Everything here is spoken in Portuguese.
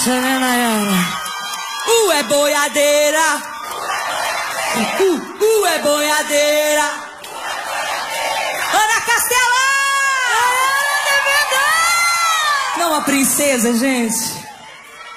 É boiadeira. É boiadeira. Ana Castela! Não, a princesa, gente.